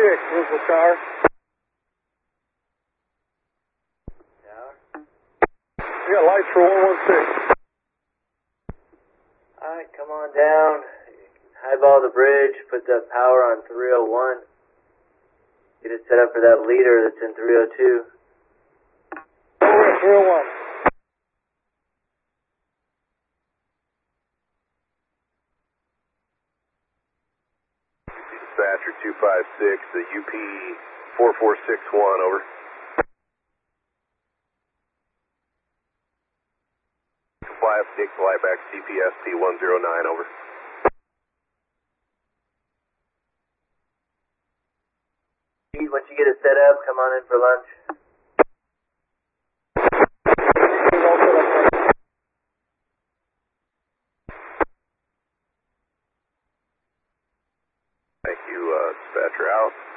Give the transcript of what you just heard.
Louisville Tower. Tower. We got lights for 116. Alright, come on down. Highball the bridge, put the power on 301. Get it set up for that leader that's in 302. Over at 301. Dispatcher 256, the UP 4461, over. Fly up, take fly back, CPSP 109, over. Once you get it set up, come on in for lunch. Thank you, dispatcher out.